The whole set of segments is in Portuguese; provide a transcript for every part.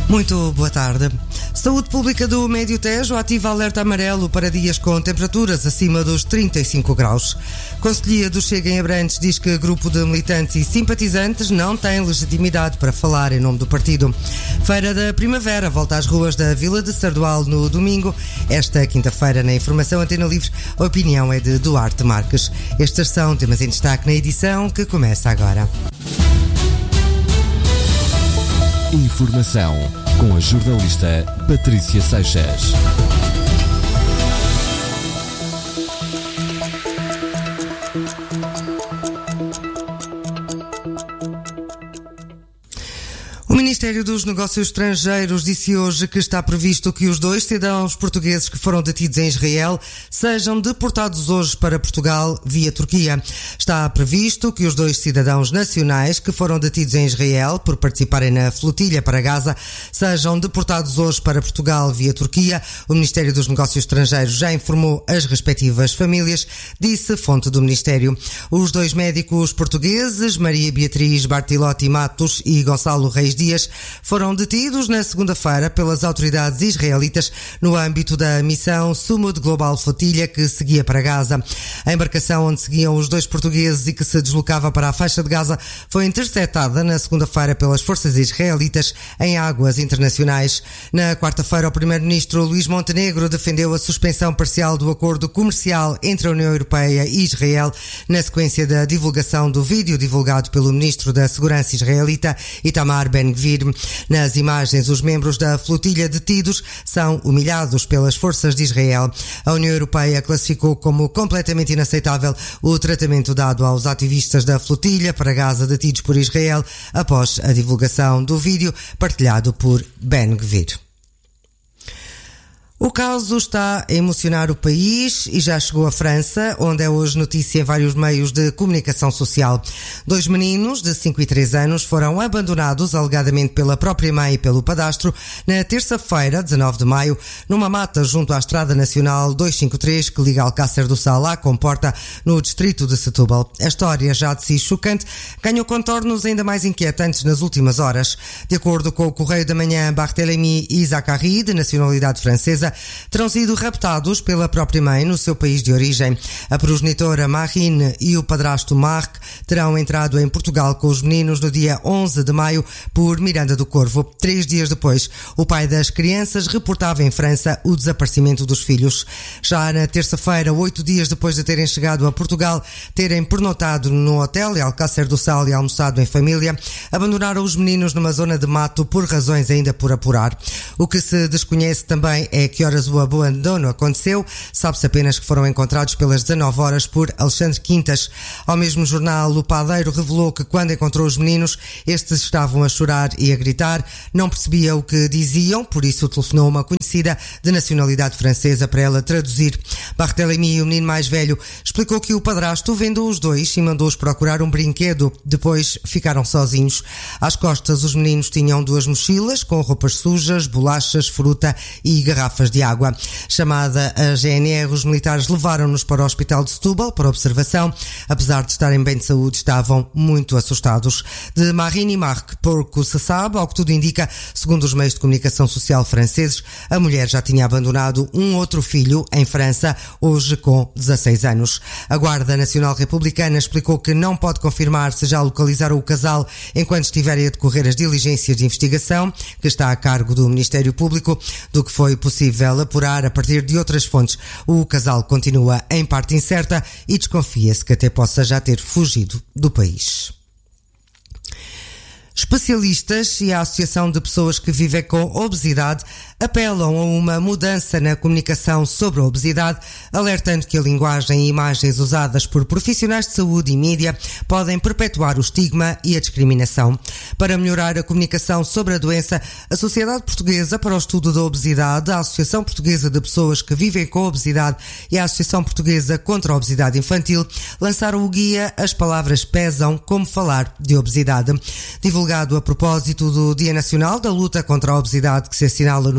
Muito boa tarde. Saúde Pública do Médio Tejo ativa alerta amarelo para dias com temperaturas acima dos 35 graus. Conselhia do Chega em Abrantes diz que grupo de militantes e simpatizantes não tem legitimidade para falar em nome do partido. Feira da Primavera volta às ruas da Vila de Sardual no domingo. Esta quinta-feira, na Informação Antena Livre, a opinião é de Duarte Marques. Estes são temas em destaque na edição que começa agora. Informação com a jornalista Patrícia Seixas. O Ministério dos Negócios Estrangeiros disse hoje que está previsto que os 2 cidadãos portugueses que foram detidos em Israel sejam deportados hoje para Portugal via Turquia. Está previsto que os 2 cidadãos nacionais que foram detidos em Israel por participarem na flotilha para Gaza sejam deportados hoje para Portugal via Turquia. O Ministério dos Negócios Estrangeiros já informou as respectivas famílias, disse fonte do Ministério. Os 2 médicos portugueses, Maria Beatriz Bartilotti Matos e Gonçalo Reis Dias, foram detidos na segunda-feira pelas autoridades israelitas no âmbito da missão Sumud Global Flotilha que seguia para Gaza. A embarcação onde seguiam os 2 portugueses e que se deslocava para a faixa de Gaza foi interceptada na segunda-feira pelas forças israelitas em águas internacionais. Na quarta-feira, o primeiro-ministro Luís Montenegro defendeu a suspensão parcial do acordo comercial entre a União Europeia e Israel na sequência da divulgação do vídeo divulgado pelo ministro da Segurança israelita Itamar Ben-Gvir. Nas imagens, os membros da flotilha detidos são humilhados pelas forças de Israel. A União Europeia classificou como completamente inaceitável o tratamento dado aos ativistas da flotilha para Gaza detidos por Israel após a divulgação do vídeo partilhado por Ben-Gvir. O caso está a emocionar o país e já chegou à França, onde é hoje notícia em vários meios de comunicação social. 2 meninos de 5 e 3 anos foram abandonados alegadamente pela própria mãe e pelo padrasto na terça-feira, 19 de maio, numa mata junto à Estrada Nacional 253 que liga Alcácer do Sal à Comporta, no distrito de Setúbal. A história, já de si chocante, ganhou contornos ainda mais inquietantes nas últimas horas. De acordo com o Correio da Manhã, Barthélemy e Zachary, de nacionalidade francesa, terão sido raptados pela própria mãe no seu país de origem. A progenitora Marine e o padrasto Marc terão entrado em Portugal com os meninos no dia 11 de maio por Miranda do Corvo. 3 dias depois, o pai das crianças reportava em França o desaparecimento dos filhos. Já na terça-feira, 8 dias depois de terem chegado a Portugal, terem pernotado no hotel em Alcácer do Sal e almoçado em família, abandonaram os meninos numa zona de mato por razões ainda por apurar. O que se desconhece também é que horas o abandono aconteceu. Sabe-se apenas que foram encontrados pelas 19 horas por Alexandre Quintas. Ao mesmo jornal, o padeiro revelou que quando encontrou os meninos, estes estavam a chorar e a gritar. Não percebia o que diziam, por isso telefonou uma conhecida de nacionalidade francesa para ela traduzir. Barthélemy, o menino mais velho, explicou que o padrasto vendeu os 2 e mandou-os procurar um brinquedo. Depois ficaram sozinhos. Às costas, os meninos tinham 2 mochilas com roupas sujas, bolachas, fruta e garrafas de água. Chamada a GNR, os militares levaram-nos para o hospital de Setúbal para observação. Apesar de estarem bem de saúde, estavam muito assustados. De Marine e Marc, pouco se sabe, ao que tudo indica, segundo os meios de comunicação social franceses, a mulher já tinha abandonado um outro filho em França, hoje com 16 anos. A Guarda Nacional Republicana explicou que não pode confirmar se já localizaram o casal enquanto estiverem a decorrer as diligências de investigação, que está a cargo do Ministério Público. Do que foi possível apurar a partir de outras fontes, o casal continua em parte incerta e desconfia-se que até possa já ter fugido do país. Especialistas e a Associação de Pessoas que Vivem com Obesidade apelam a uma mudança na comunicação sobre a obesidade, alertando que a linguagem e imagens usadas por profissionais de saúde e mídia podem perpetuar o estigma e a discriminação. Para melhorar a comunicação sobre a doença, a Sociedade Portuguesa para o Estudo da Obesidade, a Associação Portuguesa de Pessoas que Vivem com Obesidade e a Associação Portuguesa contra a Obesidade Infantil lançaram o guia As Palavras Pesam, Como Falar de Obesidade. Divulgado a propósito do Dia Nacional da Luta contra a Obesidade, que se assinala no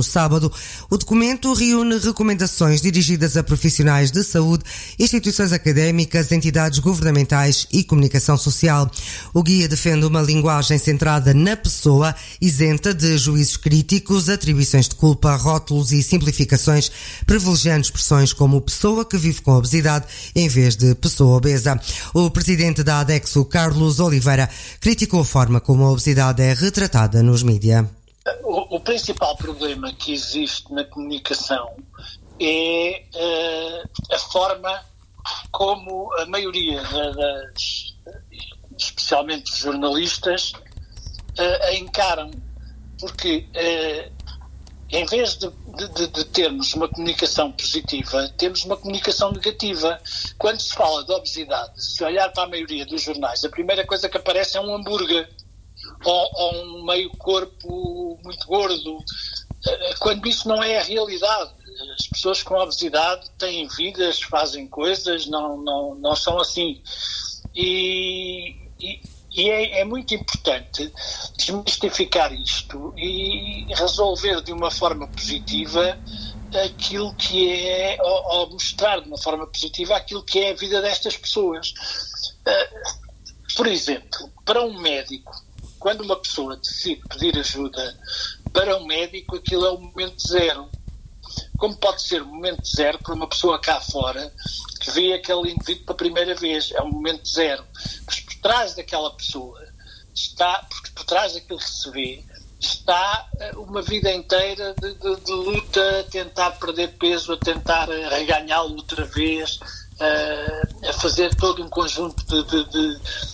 sábado. O documento reúne recomendações dirigidas a profissionais de saúde, instituições académicas, entidades governamentais e comunicação social. O guia defende uma linguagem centrada na pessoa, isenta de juízos críticos, atribuições de culpa, rótulos e simplificações, privilegiando expressões como pessoa que vive com obesidade em vez de pessoa obesa. O presidente da ADEXO, Carlos Oliveira, criticou a forma como a obesidade é retratada nos mídias. O principal problema que existe na comunicação é a forma como a maioria especialmente os jornalistas, a encaram. Porque em vez de termos uma comunicação positiva, temos uma comunicação negativa. Quando se fala de obesidade, se olhar para a maioria dos jornais, a primeira coisa que aparece é um hambúrguer ou um meio corpo muito gordo, quando isso não é a realidade. As pessoas com obesidade têm vidas, fazem coisas, não são assim. E é muito importante desmistificar isto e resolver de uma forma positiva aquilo que é, ou mostrar de uma forma positiva aquilo que é a vida destas pessoas. Por exemplo, para um médico, quando uma pessoa decide pedir ajuda para um médico, aquilo é o momento zero. Como pode ser o momento zero para uma pessoa cá fora que vê aquele indivíduo pela primeira vez? É um momento zero. Mas por trás daquela pessoa por trás daquilo que se vê, está uma vida inteira de luta, a tentar perder peso, a tentar reganhá-lo outra vez, a fazer todo um conjunto de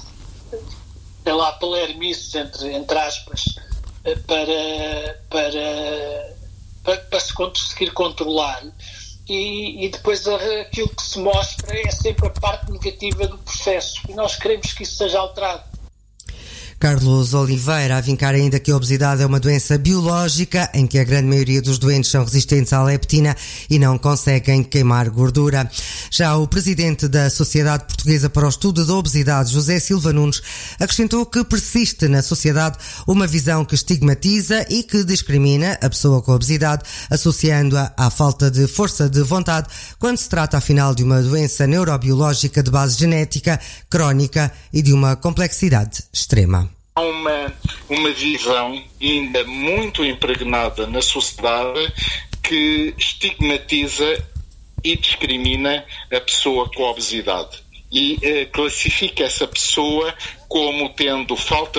palermices, entre aspas, para se conseguir controlar. E depois aquilo que se mostra é sempre a parte negativa do processo, e nós queremos que isso seja alterado. Carlos Oliveira a vincar ainda que a obesidade é uma doença biológica em que a grande maioria dos doentes são resistentes à leptina e não conseguem queimar gordura. Já o presidente da Sociedade Portuguesa para o Estudo da Obesidade, José Silva Nunes, acrescentou que persiste na sociedade uma visão que estigmatiza e que discrimina a pessoa com obesidade, associando-a à falta de força de vontade, quando se trata afinal de uma doença neurobiológica de base genética, crónica e de uma complexidade extrema. Há uma visão ainda muito impregnada na sociedade que estigmatiza e discrimina a pessoa com obesidade e classifica essa pessoa como tendo falta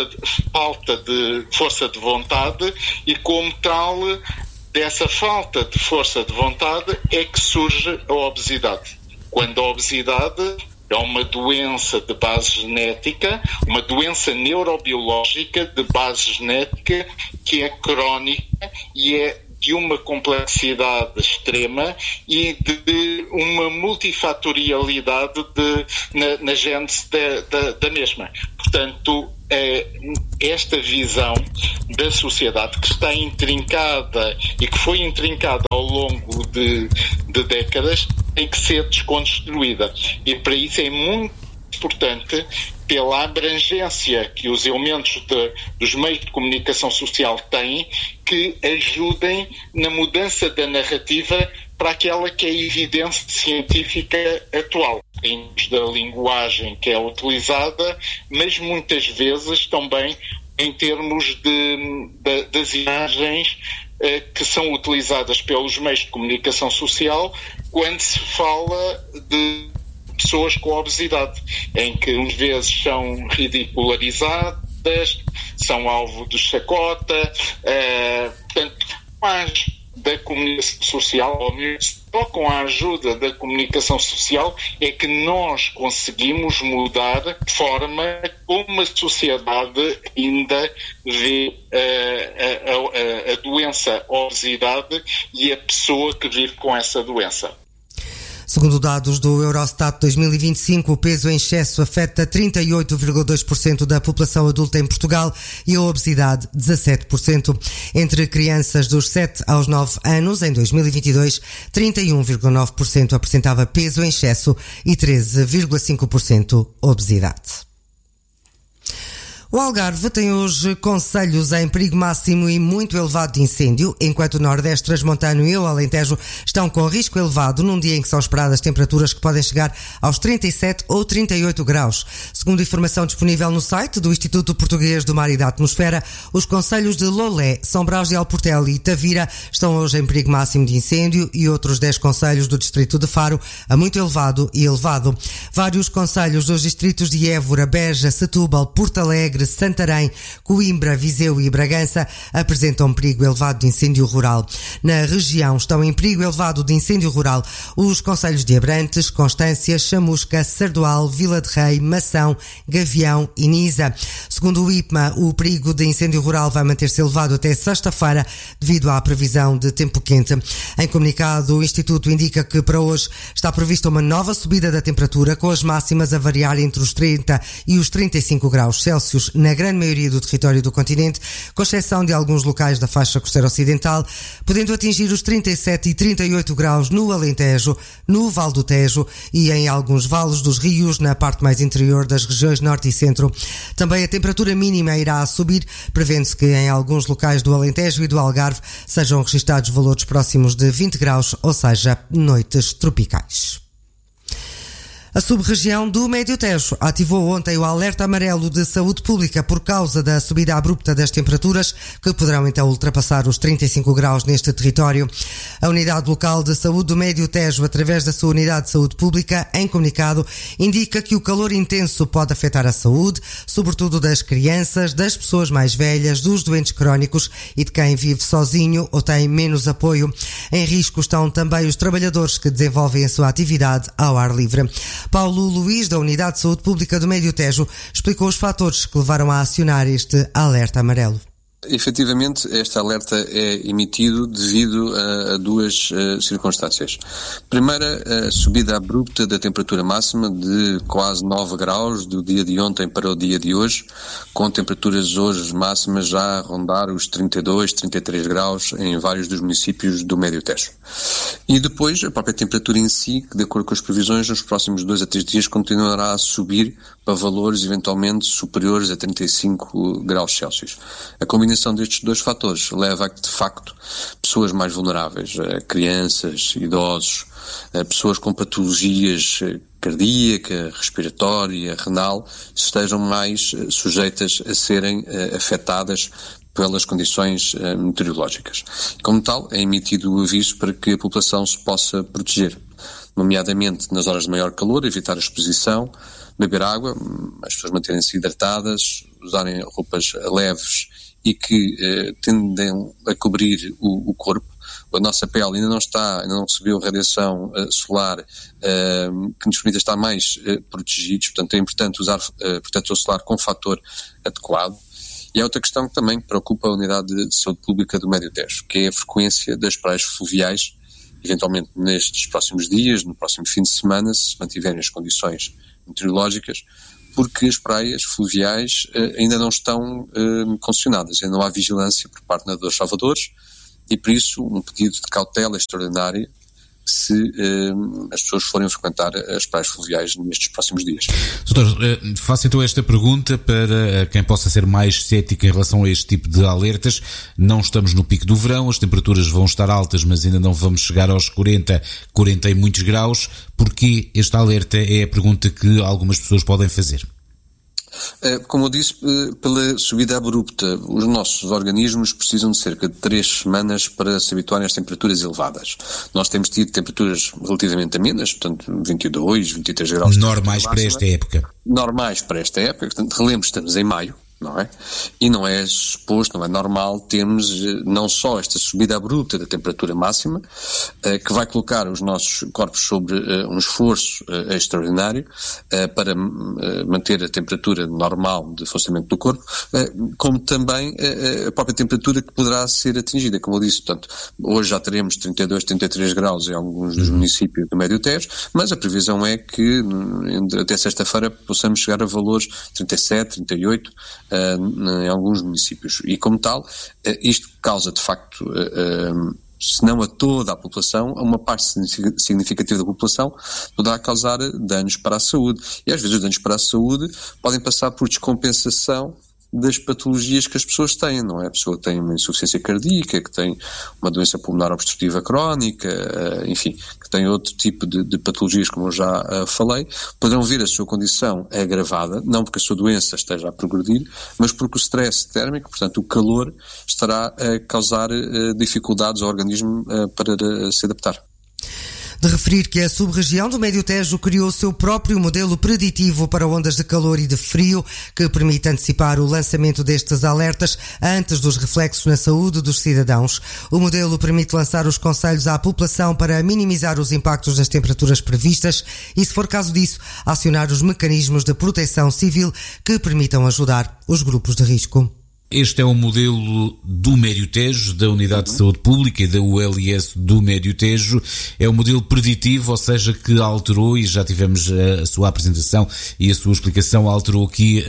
de força de vontade, e como tal, dessa falta de força de vontade é que surge a obesidade. Quando a obesidade é uma doença de base genética, uma doença neurobiológica de base genética que é crónica e é de uma complexidade extrema e de uma multifatorialidade na gênese da mesma. Portanto, esta visão da sociedade que está intrincada e que foi intrincada ao longo de décadas tem que ser desconstruída. E para isso é muito importante, pela abrangência que os elementos dos meios de comunicação social têm, que ajudem na mudança da narrativa para aquela que é a evidência científica atual, em termos da linguagem que é utilizada, mas muitas vezes também em termos das imagens que são utilizadas pelos meios de comunicação social quando se fala de pessoas com obesidade, em que às vezes são ridicularizadas, são alvo de chacota, portanto, mais da comunicação social, ou mesmo só com a ajuda da comunicação social, é que nós conseguimos mudar de forma como a sociedade ainda vê a doença, a obesidade e a pessoa que vive com essa doença. Segundo dados do Eurostat 2025, o peso em excesso afeta 38,2% da população adulta em Portugal e a obesidade 17%. Entre crianças dos 7 aos 9 anos, em 2022, 31,9% apresentava peso em excesso e 13,5% obesidade. O Algarve tem hoje concelhos em perigo máximo e muito elevado de incêndio, enquanto o Nordeste, Transmontano e o Alentejo estão com risco elevado num dia em que são esperadas temperaturas que podem chegar aos 37 ou 38 graus. Segundo informação disponível no site do Instituto Português do Mar e da Atmosfera, os concelhos de Lolé, São Brás de Alportel e Tavira estão hoje em perigo máximo de incêndio e outros 10 concelhos do distrito de Faro a muito elevado e elevado. Vários concelhos dos distritos de Évora, Beja, Setúbal, Porto Alegre, Santarém, Coimbra, Viseu e Bragança apresentam perigo elevado de incêndio rural. Na região estão em perigo elevado de incêndio rural os concelhos de Abrantes, Constância, Chamusca, Sardual, Vila de Rei, Mação, Gavião e Nisa. Segundo o IPMA, o perigo de incêndio rural vai manter-se elevado até sexta-feira devido à previsão de tempo quente. Em comunicado, o Instituto indica que para hoje está prevista uma nova subida da temperatura, com as máximas a variar entre os 30 e os 35 graus Celsius na grande maioria do território do continente, com exceção de alguns locais da faixa costeira ocidental, podendo atingir os 37 e 38 graus no Alentejo, no Val do Tejo e em alguns vales dos rios na parte mais interior das regiões norte e centro. Também a temperatura mínima irá subir, prevendo-se que em alguns locais do Alentejo e do Algarve sejam registados valores próximos de 20 graus, ou seja, noites tropicais. A sub-região do Médio Tejo ativou ontem o alerta amarelo de saúde pública por causa da subida abrupta das temperaturas, que poderão então ultrapassar os 35 graus neste território. A Unidade Local de Saúde do Médio Tejo, através da sua Unidade de Saúde Pública, em comunicado, indica que o calor intenso pode afetar a saúde, sobretudo das crianças, das pessoas mais velhas, dos doentes crónicos e de quem vive sozinho ou tem menos apoio. Em risco estão também os trabalhadores que desenvolvem a sua atividade ao ar livre. Paulo Luís, da Unidade de Saúde Pública do Médio Tejo, explicou os fatores que levaram a acionar este alerta amarelo. Efetivamente, este alerta é emitido devido a duas circunstâncias. Primeira, a subida abrupta da temperatura máxima de quase 9 graus do dia de ontem para o dia de hoje, com temperaturas hoje máximas já a rondar os 32, 33 graus em vários dos municípios do Médio Tejo. E depois, a própria temperatura em si, que de acordo com as previsões, nos próximos 2 a 3 dias continuará a subir para valores eventualmente superiores a 35 graus Celsius. A combinação destes dois fatores leva a que, de facto, pessoas mais vulneráveis, crianças, idosos, pessoas com patologias cardíaca, respiratória, renal, estejam mais sujeitas a serem afetadas pelas condições meteorológicas. Como tal, é emitido o aviso para que a população se possa proteger, nomeadamente nas horas de maior calor, evitar a exposição, beber água, as pessoas manterem-se hidratadas, usarem roupas leves e que tendem a cobrir o corpo. A nossa pele ainda não recebeu radiação solar que nos permita estar mais protegidos, portanto é importante usar protetor solar com fator adequado. E há outra questão que também preocupa a Unidade de Saúde Pública do Médio Tejo, que é a frequência das praias fluviais, eventualmente nestes próximos dias, no próximo fim de semana, se mantiverem as condições meteorológicas, porque as praias fluviais ainda não estão concessionadas, ainda não há vigilância por parte dos salvadores e por isso um pedido de cautela extraordinária se as pessoas forem frequentar as praias fluviais nestes próximos dias. Doutor, faço então esta pergunta para quem possa ser mais cético em relação a este tipo de alertas. Não estamos no pico do verão, as temperaturas vão estar altas, mas ainda não vamos chegar aos 40 e muitos graus. Porquê este alerta é a pergunta que algumas pessoas podem fazer? Como eu disse, pela subida abrupta, os nossos organismos precisam de cerca de 3 semanas para se habituarem às temperaturas elevadas. Nós temos tido temperaturas relativamente amenas, portanto 22, 23 graus. Normais para esta época. Normais para esta época, portanto relembro, estamos em maio. Não é? E não é suposto, não é normal termos não só esta subida abrupta da temperatura máxima, que vai colocar os nossos corpos sobre um esforço extraordinário para manter a temperatura normal de funcionamento do corpo, como também a própria temperatura que poderá ser atingida, como eu disse. Portanto, hoje já teremos 32, 33 graus em alguns dos municípios do Médio Tejo, mas a previsão é que até sexta-feira possamos chegar a valores 37, 38, em alguns municípios. E como tal, isto causa de facto, se não a toda a população, a uma parte significativa da população, poderá causar danos para a saúde. E às vezes os danos para a saúde podem passar por descompensação das patologias que as pessoas têm, não é? A pessoa tem uma insuficiência cardíaca, que tem uma doença pulmonar obstrutiva crónica, enfim, que tem outro tipo de patologias, como eu já falei, poderão ver a sua condição agravada, não porque a sua doença esteja a progredir, mas porque o stress térmico, portanto o calor, estará a causar dificuldades ao organismo para se adaptar. De referir que a sub-região do Médio Tejo criou o seu próprio modelo preditivo para ondas de calor e de frio, que permite antecipar o lançamento destes alertas antes dos reflexos na saúde dos cidadãos. O modelo permite lançar os conselhos à população para minimizar os impactos das temperaturas previstas e, se for caso disso, acionar os mecanismos de proteção civil que permitam ajudar os grupos de risco. Este é um modelo do Médio Tejo, da Unidade de Saúde Pública e da ULS do Médio Tejo. É um modelo preditivo, ou seja, que alterou, e já tivemos a sua apresentação e a sua explicação, alterou aqui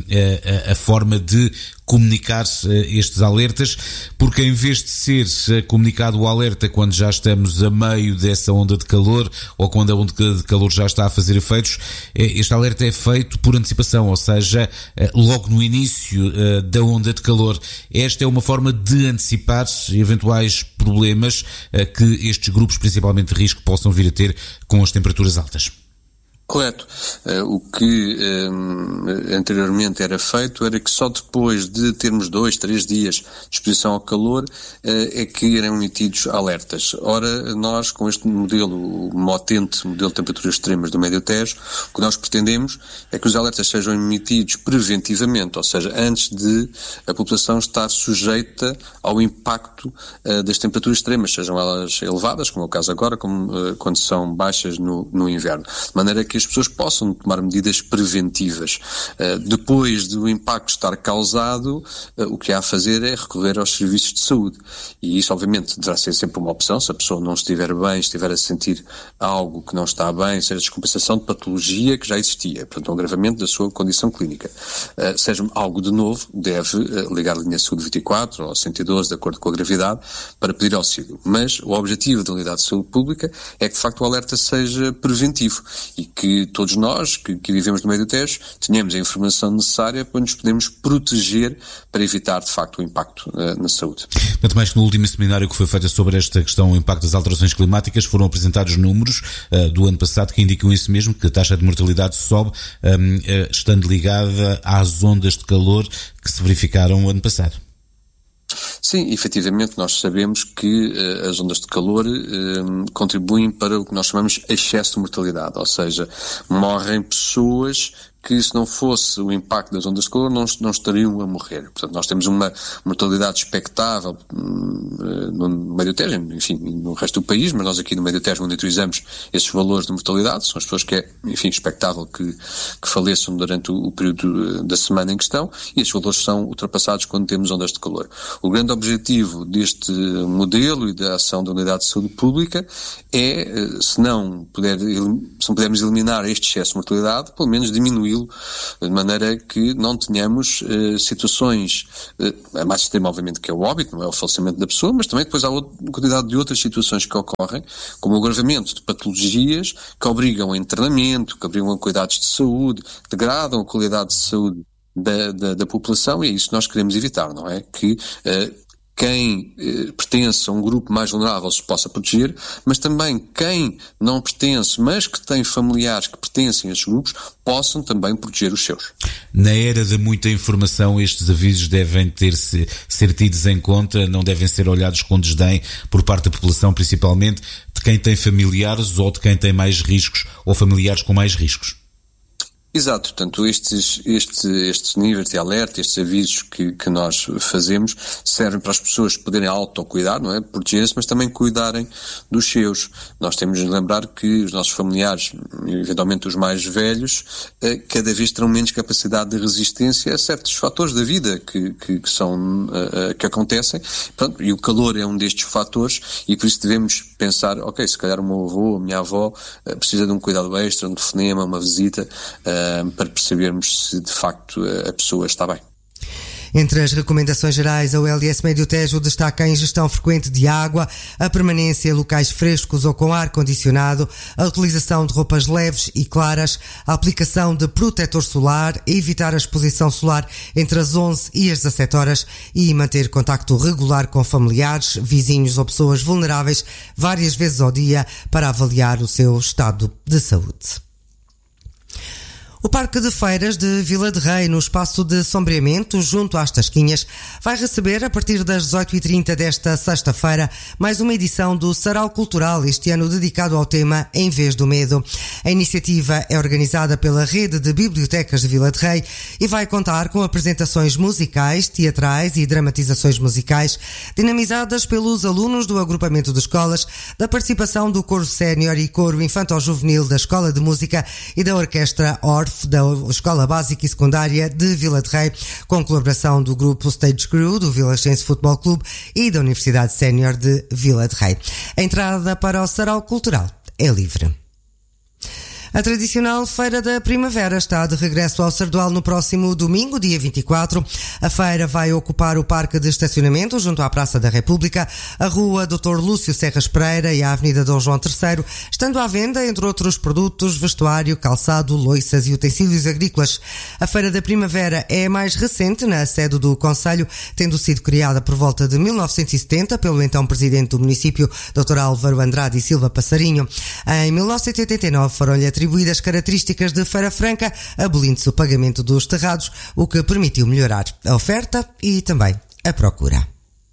a forma de comunicar estes alertas, porque em vez de ser comunicado o alerta quando já estamos a meio dessa onda de calor ou quando a onda de calor já está a fazer efeitos, este alerta é feito por antecipação, ou seja, logo no início da onda de calor. Esta é uma forma de antecipar eventuais problemas que estes grupos, principalmente de risco, possam vir a ter com as temperaturas altas. Correto. O que anteriormente era feito era que só depois de termos 2-3 dias de exposição ao calor é que eram emitidos alertas. Ora, nós com este modelo, o MOTENTE, modelo de temperaturas extremas do Médio Tejo, o que nós pretendemos é que os alertas sejam emitidos preventivamente, ou seja, antes de a população estar sujeita ao impacto das temperaturas extremas, sejam elas elevadas, como é o caso agora, como quando são baixas no inverno. De maneira que as pessoas possam tomar medidas preventivas. Depois do impacto estar causado, o que há a fazer é recorrer aos serviços de saúde. E isso, obviamente, deverá ser sempre uma opção. Se a pessoa não estiver bem, estiver a sentir algo que não está bem, seja descompensação de patologia que já existia, portanto, um agravamento da sua condição clínica. Seja algo de novo, deve ligar a linha Saúde 24 ou 112, de acordo com a gravidade, para pedir auxílio. Mas o objetivo da Unidade de Saúde Pública é que, de facto, o alerta seja preventivo e que todos nós que vivemos no Médio Tejo tenhamos a informação necessária para nos podermos proteger para evitar, de facto, o impacto na saúde. Tanto mais que no último seminário que foi feito sobre esta questão, o impacto das alterações climáticas, foram apresentados números do ano passado que indicam isso mesmo, que a taxa de mortalidade sobe, estando ligada às ondas de calor que se verificaram o ano passado. Sim, efetivamente nós sabemos que as ondas de calor contribuem para o que nós chamamos excesso de mortalidade, ou seja, morrem pessoas que, se não fosse o impacto das ondas de calor, não estariam a morrer. Portanto, nós temos uma mortalidade expectável no Médio Tejo, enfim, no resto do país, mas nós aqui no Médio Tejo monitorizamos esses valores de mortalidade. São as pessoas que é, enfim, expectável que faleçam durante o período da semana em questão, e esses valores são ultrapassados quando temos ondas de calor. O grande objetivo deste modelo e da ação da Unidade de Saúde Pública é, se não pudermos eliminar este excesso de mortalidade, pelo menos diminuí-lo, de maneira que não tenhamos situações, a mais extrema obviamente que é o óbito, não é o falecimento da pessoa, mas também depois há uma quantidade de outras situações que ocorrem, como o agravamento de patologias que obrigam a internamento, que obrigam a cuidados de saúde, degradam a qualidade de saúde da população, e é isso que nós queremos evitar, não é? Que quem pertence a um grupo mais vulnerável se possa proteger, mas também quem não pertence, mas que tem familiares que pertencem a esses grupos, possam também proteger os seus. Na era de muita informação, estes avisos devem ser tidos em conta, não devem ser olhados com desdém por parte da população, principalmente de quem tem familiares ou de quem tem mais riscos ou familiares com mais riscos. Exato, portanto estes níveis de alerta, estes avisos que nós fazemos servem para as pessoas poderem autocuidar, não é? Proteger-se, mas também cuidarem dos seus. Nós temos de lembrar que os nossos familiares, eventualmente os mais velhos, cada vez terão menos capacidade de resistência a certos fatores da vida que acontecem. Pronto, e o calor é um destes fatores, e por isso devemos pensar, ok, se calhar o meu avô, a minha avó precisa de um cuidado extra, um telefonema, uma visita, para percebermos se de facto a pessoa está bem. Entre as recomendações gerais, a ULS Médio Tejo destaca a ingestão frequente de água, a permanência em locais frescos ou com ar-condicionado, a utilização de roupas leves e claras, a aplicação de protetor solar, evitar a exposição solar entre as 11 e as 17 horas e manter contacto regular com familiares, vizinhos ou pessoas vulneráveis várias vezes ao dia para avaliar o seu estado de saúde. O Parque de Feiras de Vila de Rei, no espaço de sombreamento, junto às Tasquinhas, vai receber, a partir das 18h30 desta sexta-feira, mais uma edição do Sarau Cultural, este ano dedicado ao tema Em Vez do Medo. A iniciativa é organizada pela Rede de Bibliotecas de Vila de Rei e vai contar com apresentações musicais, teatrais e dramatizações musicais, dinamizadas pelos alunos do agrupamento de escolas, da participação do coro sénior e coro infanto-juvenil da Escola de Música e da Orquestra Orff da Escola Básica e Secundária de Vila de Rei, com colaboração do grupo Stage Crew, do Vilagense Futebol Clube e da Universidade Sénior de Vila de Rei. A entrada para o Sarau Cultural é livre. A tradicional Feira da Primavera está de regresso ao Sardual no próximo domingo, dia 24. A feira vai ocupar o parque de estacionamento junto à Praça da República, a Rua Dr. Lúcio Serras Pereira e a Avenida Dom João III, estando à venda, entre outros produtos, vestuário, calçado, loiças e utensílios agrícolas. A Feira da Primavera é a mais recente na sede do Concelho, tendo sido criada por volta de 1970 pelo então presidente do município, Dr. Álvaro Andrade e Silva Passarinho. Em 1989 foram-lhe atribuídas características de Feira Franca, abolindo-se o pagamento dos terrados, o que permitiu melhorar a oferta e também a procura.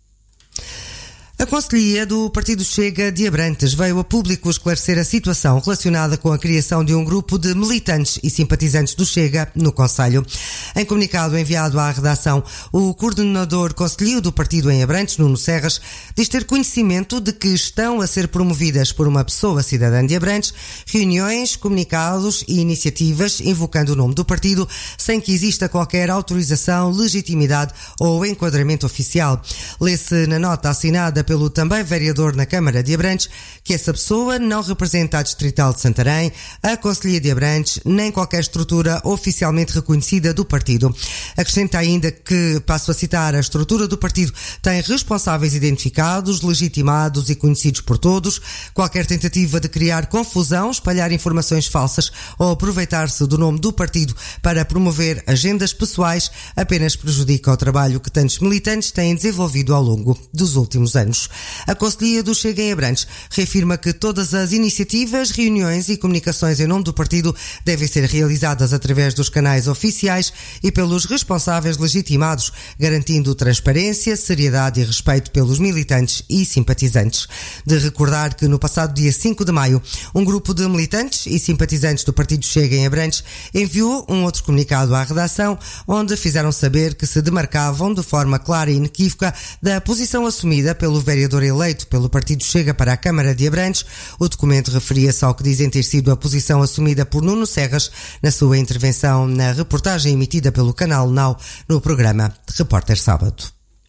A Conselhia do Partido Chega de Abrantes veio a público esclarecer a situação relacionada com a criação de um grupo de militantes e simpatizantes do Chega no Concelho. Em comunicado enviado à redação, o coordenador concelhio do partido em Abrantes, Nuno Serras, diz ter conhecimento de que estão a ser promovidas por uma pessoa cidadã de Abrantes reuniões, comunicados e iniciativas invocando o nome do partido sem que exista qualquer autorização, legitimidade ou enquadramento oficial. Lê-se na nota assinada pelo também vereador na Câmara de Abrantes que essa pessoa não representa a Distrital de Santarém, a Conselhia de Abrantes, nem qualquer estrutura oficialmente reconhecida do partido. Acrescenta ainda que, passo a citar, a estrutura do partido tem responsáveis identificados, legitimados e conhecidos por todos. Qualquer tentativa de criar confusão, espalhar informações falsas ou aproveitar-se do nome do partido para promover agendas pessoais apenas prejudica o trabalho que tantos militantes têm desenvolvido ao longo dos últimos anos. A Conselhia do Chega em Abrantes reafirma que todas as iniciativas, reuniões e comunicações em nome do partido devem ser realizadas através dos canais oficiais e pelos responsáveis legitimados, garantindo transparência, seriedade e respeito pelos militantes e simpatizantes. De recordar que no passado dia 5 de maio, um grupo de militantes e simpatizantes do Partido Chega em Abrantes enviou um outro comunicado à redação, onde fizeram saber que se demarcavam de forma clara e inequívoca da posição assumida pelo vereador eleito pelo Partido Chega para a Câmara de Abrantes. O documento referia-se ao que dizem ter sido a posição assumida por Nuno Serras na sua intervenção na reportagem emitida pelo Canal Now no programa Repórter Sábado.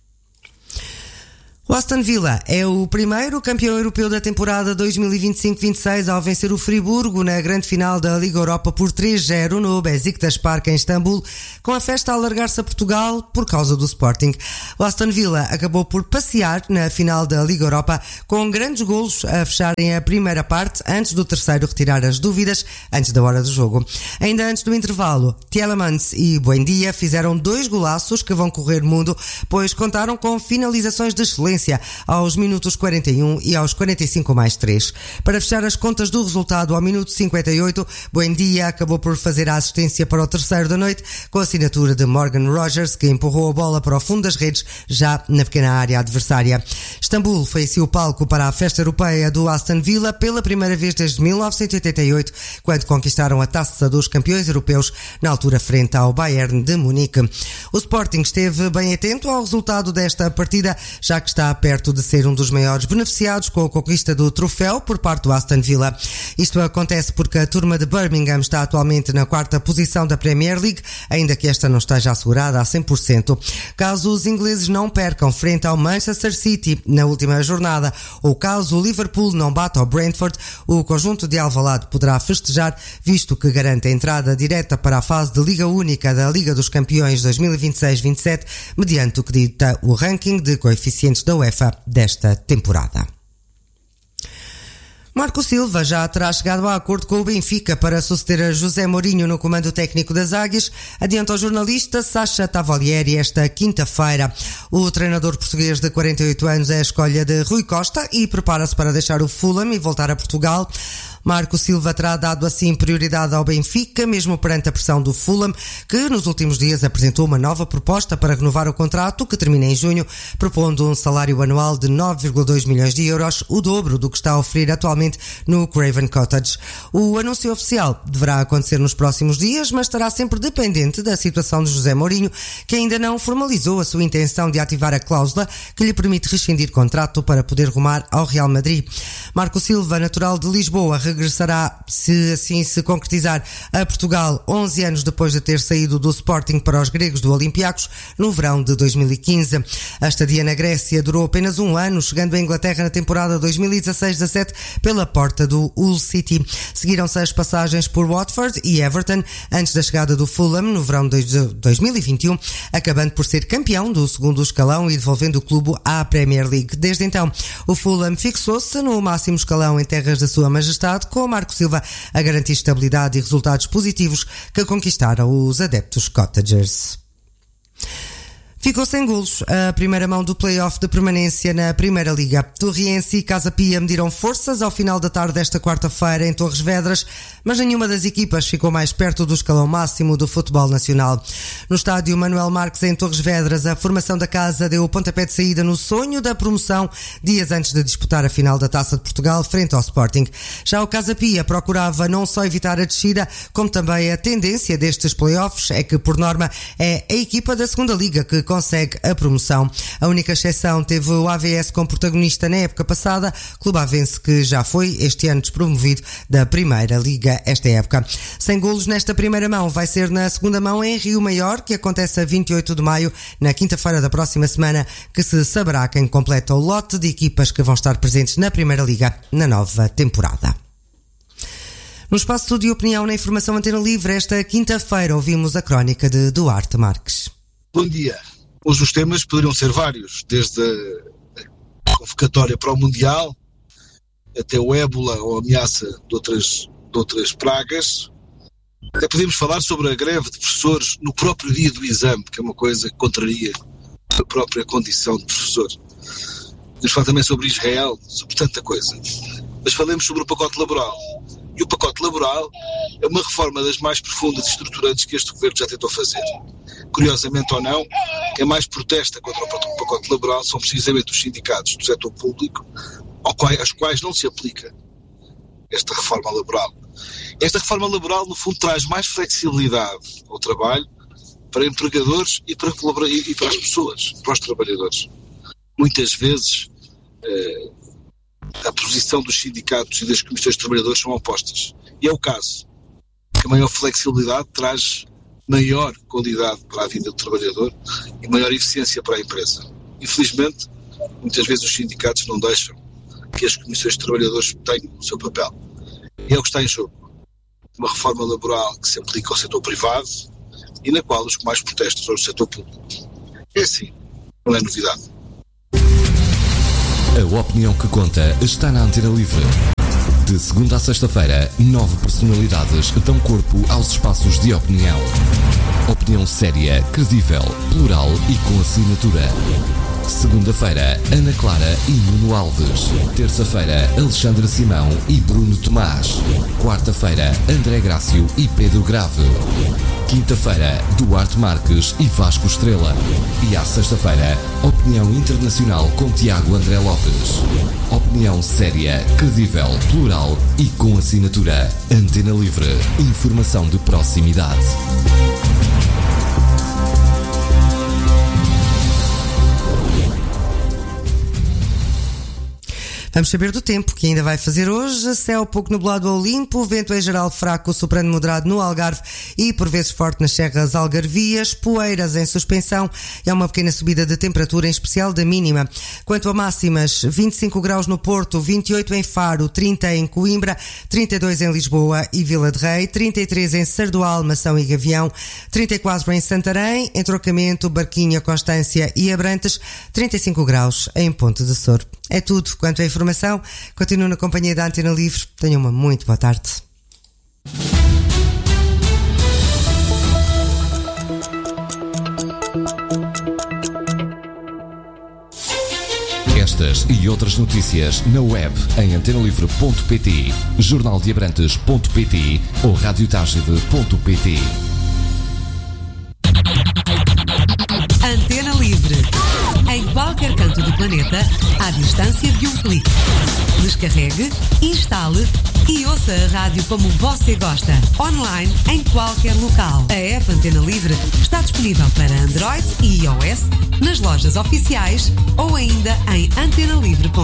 O Aston Villa é o primeiro campeão europeu da temporada 2025-26 ao vencer o Friburgo na grande final da Liga Europa por 3-0 no Beşiktaş Park em Istambul, com a festa a alargar-se a Portugal por causa do Sporting. O Aston Villa acabou por passear na final da Liga Europa com grandes golos a fecharem a primeira parte, antes do terceiro retirar as dúvidas antes da hora do jogo. Ainda antes do intervalo, Tielemans e Buendia fizeram 2 golaços que vão correr mundo, pois contaram com finalizações de excelência aos minutos 41 e aos 45+3. Para fechar as contas do resultado ao minuto 58, Buendia acabou por fazer a assistência para o terceiro da noite, com a assinatura de Morgan Rogers, que empurrou a bola para o fundo das redes, já na pequena área adversária. Istambul foi assim o palco para a festa europeia do Aston Villa pela primeira vez desde 1988, quando conquistaram a taça dos campeões europeus, na altura frente ao Bayern de Munique. O Sporting esteve bem atento ao resultado desta partida, já que está está perto de ser um dos maiores beneficiados com a conquista do troféu por parte do Aston Villa. Isto acontece porque a turma de Birmingham está atualmente na 4ª posição da Premier League, ainda que esta não esteja assegurada a 100%. Caso os ingleses não percam frente ao Manchester City na última jornada, ou caso o Liverpool não bata ao Brentford, o conjunto de Alvalade poderá festejar, visto que garante a entrada direta para a fase de Liga Única da Liga dos Campeões 2026-27, mediante o que dita o ranking de coeficientes da UEFA desta temporada. Marco Silva já terá chegado a acordo com o Benfica para suceder a José Mourinho no comando técnico das Águias, adianta o jornalista Sacha Tavolieri esta quinta-feira. O treinador português de 48 anos é a escolha de Rui Costa e prepara-se para deixar o Fulham e voltar a Portugal. Marco Silva terá dado assim prioridade ao Benfica, mesmo perante a pressão do Fulham, que nos últimos dias apresentou uma nova proposta para renovar o contrato, que termina em junho, propondo um salário anual de 9,2 milhões de euros, o dobro do que está a oferecer atualmente no Craven Cottage. O anúncio oficial deverá acontecer nos próximos dias, mas estará sempre dependente da situação de José Mourinho, que ainda não formalizou a sua intenção de ativar a cláusula que lhe permite rescindir contrato para poder rumar ao Real Madrid. Marco Silva, natural de Lisboa, regressará, se assim se concretizar, a Portugal 11 anos depois de ter saído do Sporting para os gregos do Olympiacos no verão de 2015. A estadia na Grécia durou apenas um ano, chegando à Inglaterra na temporada 2016-17 pela porta do Hull City. Seguiram-se as passagens por Watford e Everton antes da chegada do Fulham no verão de 2021, acabando por ser campeão do segundo escalão e devolvendo o clube à Premier League. Desde então, o Fulham fixou-se no máximo escalão em terras da sua majestade, com Marco Silva a garantir estabilidade e resultados positivos que conquistaram os adeptos Cottagers. Ficou sem golos a primeira mão do play-off de permanência na Primeira Liga. Torriense e Casa Pia mediram forças ao final da tarde desta quarta-feira em Torres Vedras, mas nenhuma das equipas ficou mais perto do escalão máximo do futebol nacional. No estádio Manuel Marques, em Torres Vedras, a formação da casa deu o pontapé de saída no sonho da promoção, dias antes de disputar a final da Taça de Portugal frente ao Sporting. Já o Casa Pia procurava não só evitar a descida, como também a tendência destes play-offs é que, por norma, é a equipa da Segunda Liga que consegue a promoção. A única exceção teve o AVS como protagonista na época passada, clube avense que já foi este ano despromovido da Primeira Liga esta época. Sem golos nesta primeira mão, vai ser na segunda mão em Rio Maior, que acontece a 28 de maio, na quinta-feira da próxima semana, que se saberá quem completa o lote de equipas que vão estar presentes na Primeira Liga na nova temporada. No espaço de opinião na Informação Antena Livre, esta quinta-feira ouvimos a crónica de Duarte Marques. Bom dia. Hoje os temas poderiam ser vários, desde a convocatória para o Mundial, até o ébola ou a ameaça de outras pragas. Até podemos falar sobre a greve de professores no próprio dia do exame, que é uma coisa que contraria a própria condição de professor. Podemos falar também sobre Israel, sobre tanta coisa. Mas falemos sobre o pacote laboral. E o pacote laboral é uma reforma das mais profundas e estruturantes que este governo já tentou fazer. Curiosamente ou não, quem mais protesta contra o pacote laboral são precisamente os sindicatos do setor público, aos quais não se aplica esta reforma laboral. Esta reforma laboral, no fundo, traz mais flexibilidade ao trabalho para empregadores e para as pessoas, para os trabalhadores. Muitas vezes a posição dos sindicatos e das comissões de trabalhadores são opostas. E é o caso. A maior flexibilidade traz maior qualidade para a vida do trabalhador e maior eficiência para a empresa. Infelizmente, muitas vezes os sindicatos não deixam que as comissões de trabalhadores tenham o seu papel. E é o que está em jogo. Uma reforma laboral que se aplica ao setor privado e na qual os que mais protestam são o setor público. É assim, não é novidade. A opinião que conta está na Antena Livre. De segunda a sexta-feira, 9 personalidades dão corpo aos espaços de opinião. Opinião séria, credível, plural e com assinatura. Segunda-feira, Ana Clara e Nuno Alves. Terça-feira, Alexandre Simão e Bruno Tomás. Quarta-feira, André Grácio e Pedro Grave. Quinta-feira, Duarte Marques e Vasco Estrela. E à sexta-feira, Opinião Internacional com Tiago André Lopes. Opinião séria, credível, plural e com assinatura. Antena Livre. Informação de proximidade. Vamos saber do tempo que ainda vai fazer hoje. Céu pouco nublado ou limpo, vento em geral fraco, soprando moderado no Algarve e por vezes forte nas serras algarvias, poeiras em suspensão e há uma pequena subida de temperatura, em especial da mínima. Quanto a máximas, 25 graus no Porto, 28 em Faro, 30 em Coimbra, 32 em Lisboa e Vila de Rei, 33 em Sardual, Mação e Gavião, 34 em Santarém, Entrocamento, Barquinha, Constância e Abrantes, 35 graus em Ponte de Sor. É tudo quanto a informação. Continuo na companhia da Antena Livre. Tenham uma muito boa tarde. Estas e outras notícias na web em antenalivre.pt, jornaldeabrantes.pt ou radiotagide.pt. Antena Livre. Em qualquer canto do planeta, à distância de um clique. Descarregue, instale e ouça a rádio como você gosta. Online, em qualquer local. A app Antena Livre está disponível para Android e iOS, nas lojas oficiais ou ainda em antenalivre.pt.